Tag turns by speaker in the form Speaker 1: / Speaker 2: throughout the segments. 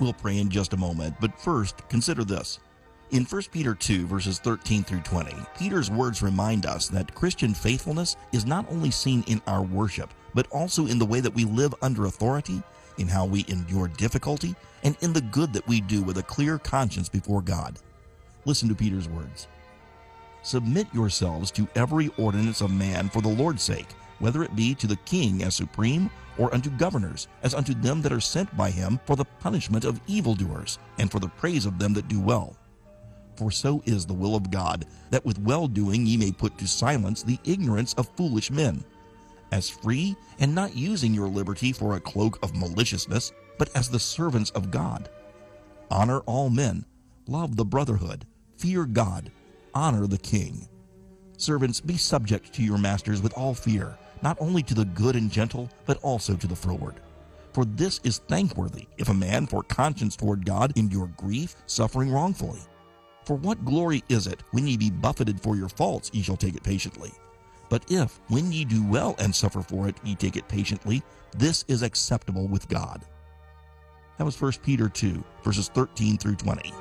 Speaker 1: We'll pray in just a moment, but first, consider this. In 1 Peter 2, verses 13 through 20, Peter's words remind us that Christian faithfulness is not only seen in our worship, but also in the way that we live under authority, in how we endure difficulty, and in the good that we do with a clear conscience before God. Listen to Peter's words. Submit yourselves to every ordinance of man for the Lord's sake, whether it be to the king as supreme, or unto governors, as unto them that are sent by him for the punishment of evildoers, and for the praise of them that do well. For so is the will of God, that with well-doing ye may put to silence the ignorance of foolish men, as free, and not using your liberty for a cloak of maliciousness, but as the servants of God. Honor all men, love the brotherhood, fear God, honor the king. Servants, be subject to your masters with all fear, not only to the good and gentle, but also to the froward. For this is thankworthy, if a man for conscience toward God endure grief, suffering wrongfully. For what glory is it, when ye be buffeted for your faults, ye shall take it patiently? But if, when ye do well and suffer for it, ye take it patiently, this is acceptable with God. That was 1 Peter 2, verses 13 through 20.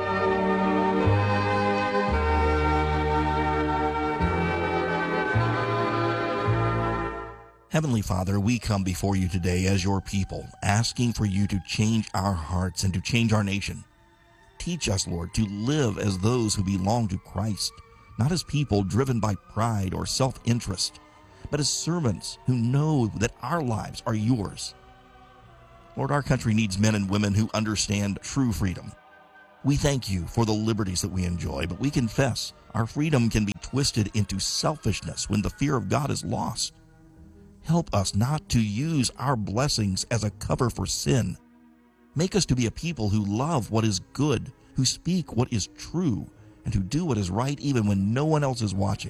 Speaker 1: Heavenly Father, we come before you today as your people, asking for you to change our hearts and to change our nation. Teach us, Lord, to live as those who belong to Christ, not as people driven by pride or self-interest, but as servants who know that our lives are yours. Lord, our country needs men and women who understand true freedom. We thank you for the liberties that we enjoy, but we confess our freedom can be twisted into selfishness when the fear of God is lost. Help us not to use our blessings as a cover for sin. Make us to be a people who love what is good, who speak what is true, and who do what is right even when no one else is watching.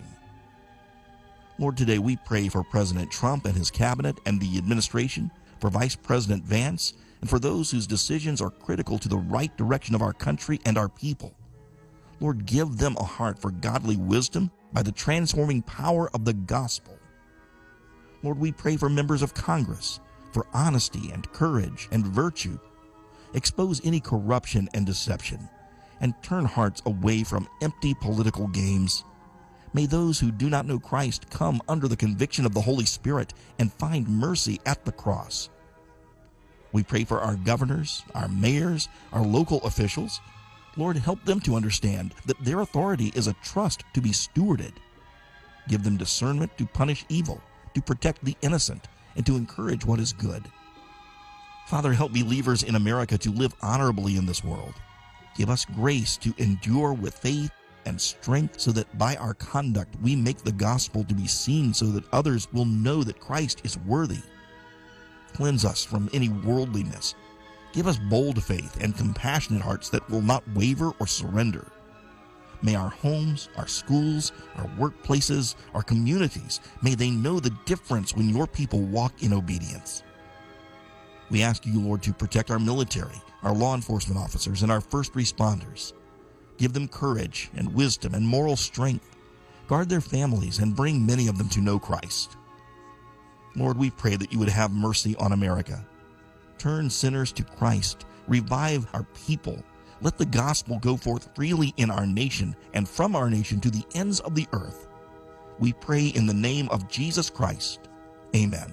Speaker 1: Lord, today we pray for President Trump and his cabinet and the administration, for Vice President Vance, and for those whose decisions are critical to the right direction of our country and our people. Lord, give them a heart for godly wisdom by the transforming power of the gospel. Lord, we pray for members of Congress, for honesty and courage and virtue. Expose any corruption and deception, and turn hearts away from empty political games. May those who do not know Christ come under the conviction of the Holy Spirit and find mercy at the cross. We pray for our governors, our mayors, our local officials. Lord, help them to understand that their authority is a trust to be stewarded. Give them discernment to punish evil, to protect the innocent, and to encourage what is good. Father, help believers in America to live honorably in this world. Give us grace to endure with faith and strength so that by our conduct we make the gospel to be seen so that others will know that Christ is worthy. Cleanse us from any worldliness. Give us bold faith and compassionate hearts that will not waver or surrender. May our homes, our schools, our workplaces, our communities, may they know the difference when your people walk in obedience. We ask you, Lord, to protect our military, our law enforcement officers, and our first responders. Give them courage and wisdom and moral strength. Guard their families and bring many of them to know Christ. Lord, we pray that you would have mercy on America. Turn sinners to Christ. Revive our people. Let the gospel go forth freely in our nation and from our nation to the ends of the earth. We pray in the name of Jesus Christ. Amen.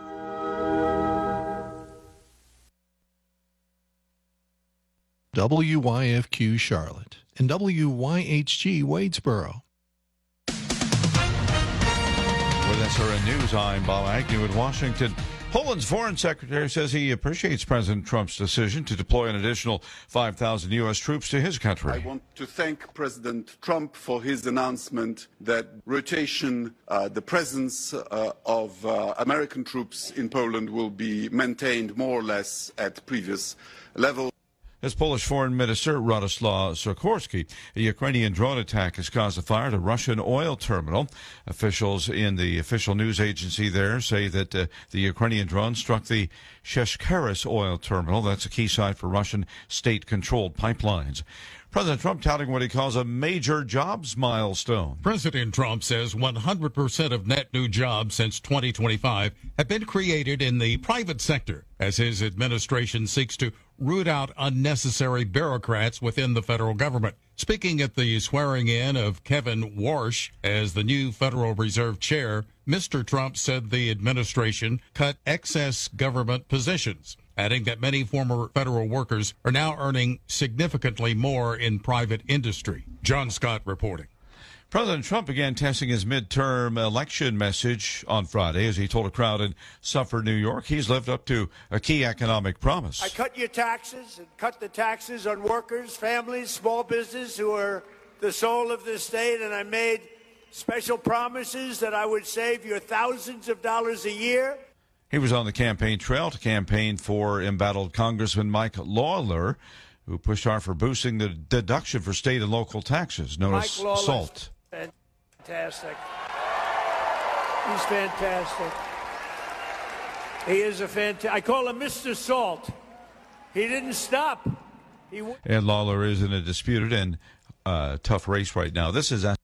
Speaker 2: WYFQ Charlotte and WYHG Wadesboro.
Speaker 3: With SRN News, I'm Bob Agnew in Washington. Poland's foreign secretary says he appreciates President Trump's decision to deploy an additional 5,000 U.S. troops to his country.
Speaker 4: I want to thank President Trump for his announcement that rotation, the presence of American troops in Poland will be maintained more or less at previous level.
Speaker 3: As Polish Foreign Minister Radoslaw Sikorski, a Ukrainian drone attack has caused a fire at a Russian oil terminal. Officials in the official news agency there say that the Ukrainian drone struck the Sheshkeris oil terminal. That's a key site for Russian state-controlled pipelines. President Trump touting what he calls a major jobs milestone.
Speaker 5: President Trump says 100% of net new jobs since 2025 have been created in the private sector as his administration seeks to root out unnecessary bureaucrats within the federal government. Speaking at the swearing in of Kevin Warsh as the new Federal Reserve Chair, Mr. Trump said the administration cut excess government positions, adding that many former federal workers are now earning significantly more in private industry. John Scott reporting.
Speaker 3: President Trump began testing his midterm election message on Friday as he told a crowd in Suffolk, New York, he's lived up to a key economic promise.
Speaker 6: I cut your taxes and cut the taxes on workers, families, small business who are the soul of this state, and I made special promises that I would save you thousands of dollars a year.
Speaker 3: He was on the campaign trail to campaign for embattled Congressman Mike Lawler, who pushed hard for boosting the deduction for state and local taxes, known as SALT.
Speaker 6: Fantastic. He's fantastic. He is a fantastic. I call him Mr. Salt. He didn't stop.
Speaker 3: And Lawler is in a disputed and tough race right now. This is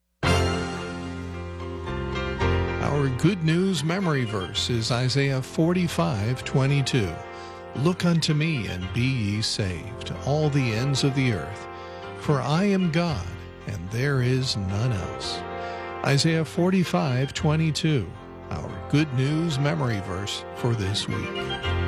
Speaker 2: Our good news memory verse is Isaiah 45:22. Look unto me and be ye saved, all the ends of the earth. For I am God, and there is none else. Isaiah 45:22, our good news memory verse for this week.